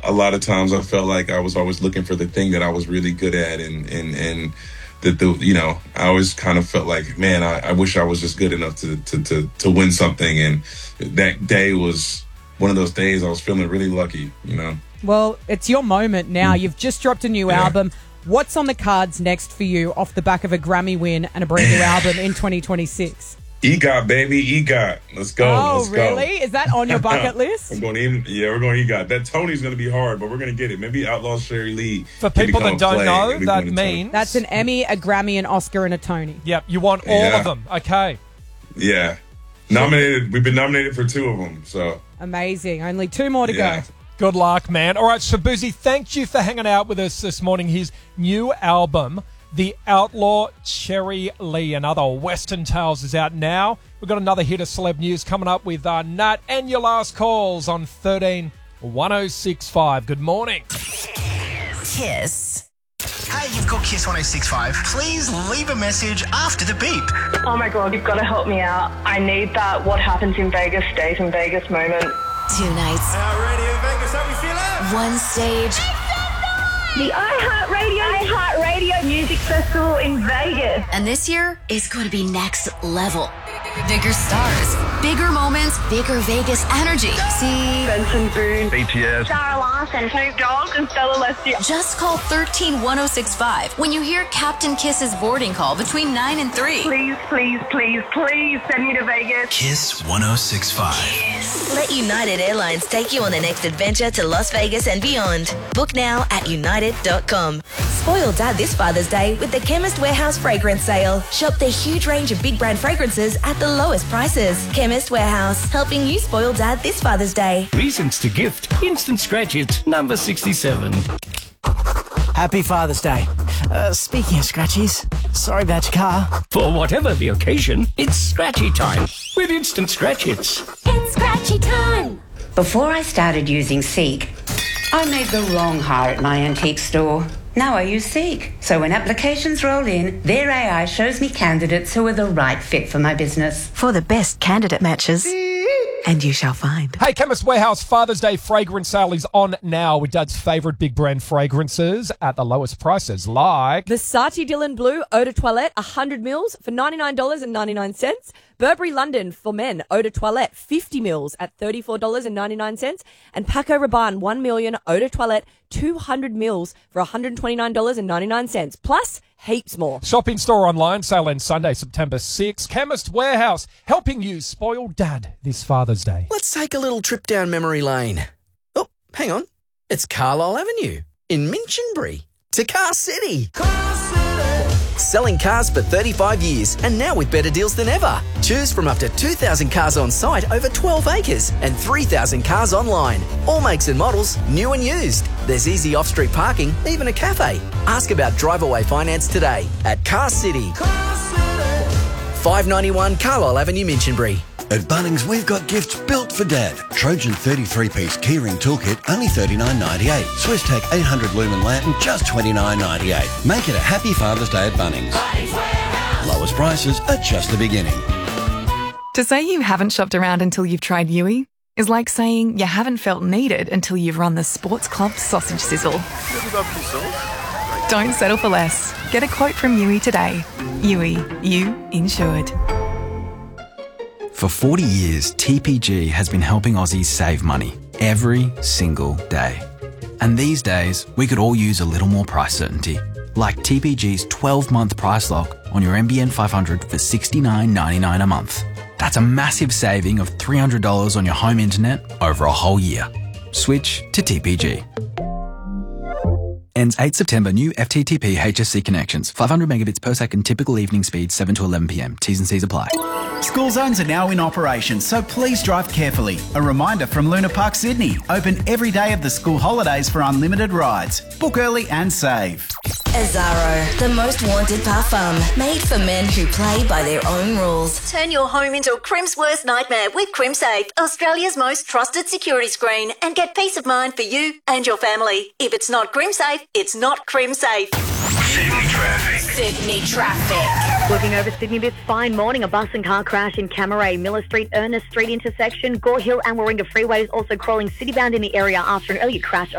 a lot of times I felt like I was always looking for the thing that I was really good at, and that I always kind of felt like, man, I wish I was just good enough to win something. And that day was one of those days I was feeling really lucky, Well, it's your moment now. You've just dropped a new album. What's on the cards next for you off the back of a Grammy win and a brand new album in 2026? EGOT, baby, EGOT. Let's go. Oh, really? Is that on your bucket list? we're going EGOT. That Tony's going to be hard, but we're going to get it. Maybe Outlaw Sherry Lee. For people that don't know, that means... That's an Emmy, a Grammy, an Oscar, and a Tony. Yep, you want all of them. Okay. Yeah. Nominated. We've been nominated for 2 of them, so... Amazing. Only 2 more to go. Good luck, man. All right, Shaboozey, thank you for hanging out with us this morning. His new album, The Outlaw Cherry Lee and Other Western Tales, is out now. We've got another hit of celeb news coming up with Nat and your last calls on 13-1065. Good morning. Kiss. Hey, you've got Kiss 1065. Please leave a message after the beep. Oh my God, you've got to help me out. I need that what happens in Vegas stays in Vegas moment. 2 nights. Radio Vegas, how we feeling? 1 stage. The iHeartRadio Music Festival in Vegas. And this year is going to be next level. Bigger stars, bigger moments, bigger Vegas energy. See Benson Boone, BTS, Sarah Larson, Snoop Dogg, and Stella Leslie. Just call 13-1065 when you hear Captain Kiss's boarding call between 9 and 3. Please, please, please, please send me to Vegas. Kiss 1065. Let United Airlines take you on the next adventure to Las Vegas and beyond. Book now at united.com. Spoil Dad this Father's Day with the Chemist Warehouse fragrance sale. Shop the huge range of big brand fragrances at the lowest prices. Chemist Warehouse, helping you spoil Dad this Father's Day. Reasons to gift. Instant Scratch It, number 67. Happy Father's Day. Speaking of scratchies, sorry about your car. For whatever the occasion, it's scratchy time with Instant Scratch Its. It's scratchy time. Before I started using Seek, I made the wrong hire at my antique store. Now I use Seek. So when applications roll in, their AI shows me candidates who are the right fit for my business. For the best candidate matches. And you shall find. Hey, Chemist Warehouse Father's Day fragrance sale is on now with Dad's favourite big brand fragrances at the lowest prices, like Versace Dylan Blue Eau de Toilette 100 mils for $99.99. Burberry London for men Eau de Toilette 50 mils at $34.99. And Paco Rabanne 1 million Eau de Toilette 200 mils for $129.99. Plus heaps more. Shop in store online, sale ends Sunday, September 6. Chemist Warehouse, helping you spoil Dad this Father's Day. Let's take a little trip down memory lane. Oh, hang on. It's Carlisle Avenue in Minchinbury to Car City. Car City. Selling cars for 35 years and now with better deals than ever. Choose from up to 2,000 cars on site over 12 acres and 3,000 cars online. All makes and models, new and used. There's easy off-street parking, even a cafe. Ask about drive-away finance today at Car City. Car City. 591 Carlisle Avenue, Minchinbury. At Bunnings, we've got gifts built for Dad. Trojan 33-piece keyring toolkit, only $39.98. Swisstech 800 lumen lantern, just $29.98. Make it a happy Father's Day at Bunnings. Lowest prices are just the beginning. To say you haven't shopped around until you've tried Yui is like saying you haven't felt needed until you've run the Sports Club sausage sizzle. Don't settle for less. Get a quote from Yui today. Yui, you insured. For 40 years, TPG has been helping Aussies save money every single day. And these days, we could all use a little more price certainty. Like TPG's 12-month price lock on your NBN 500 for $69.99 a month. That's a massive saving of $300 on your home internet over a whole year. Switch to TPG. Ends 8 September. New FTTP HSC connections. 500 megabits per second. Typical evening speed 7 to 11 p.m. T's and C's apply. School zones are now in operation, so please drive carefully. A reminder from Luna Park, Sydney. Open every day of the school holidays for unlimited rides. Book early and save. Azaro, the most wanted parfum, made for men who play by their own rules. Turn your home into a Crim's worst nightmare with CrimSafe, Australia's most trusted security screen, and get peace of mind for you and your family. If it's not CrimSafe, it's not CrimSafe. Sydney traffic. Sydney traffic. Looking over Sydney this fine morning, a bus and car crash in Camaray, Miller Street, Ernest Street intersection, Gore Hill and Warringah freeways also crawling citybound in the area after an earlier crash